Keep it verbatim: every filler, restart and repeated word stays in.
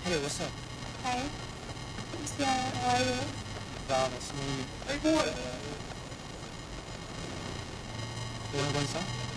Hey, what's up? Hi. Yeah, how are you? Um, it's me. Hey, boy. Uh, ¿Tú me conoces?